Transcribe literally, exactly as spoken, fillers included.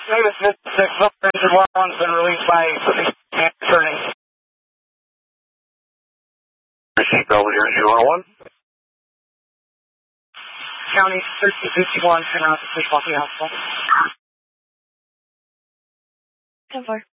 Davis fifty-six, engine one's been released by attorney. Receipt Belvedere zero one. County thirty fifty-one, turn around to six Lucky Hospital. ten four.